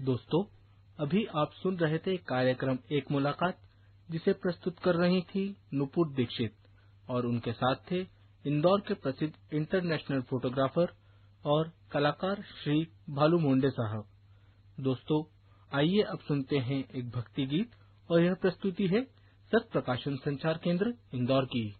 दोस्तों, अभी आप सुन रहे थे कार्यक्रम एक मुलाकात, जिसे प्रस्तुत कर रही थी नुपुर दीक्षित और उनके साथ थे इंदौर के प्रसिद्ध इंटरनेशनल फोटोग्राफर और कलाकार श्री भालू मुंडे साहब। दोस्तों, आइए अब सुनते हैं एक भक्ति गीत और यह प्रस्तुति है सत्य प्रकाशन संचार केंद्र इंदौर की।